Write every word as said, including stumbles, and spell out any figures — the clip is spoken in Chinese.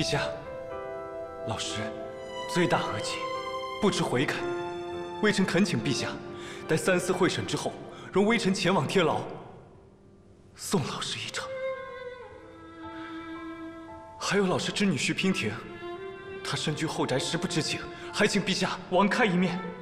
下，老师罪大恶极，不知悔改。微臣恳请陛下，待三司会审之后，容微臣前往天牢，送老师一程。还有老师之女徐娉婷，她身居后宅，实不知情，还请陛下网开一面。